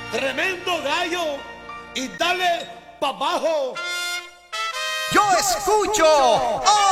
tremendo gallo y dale pa' abajo. Yo escucho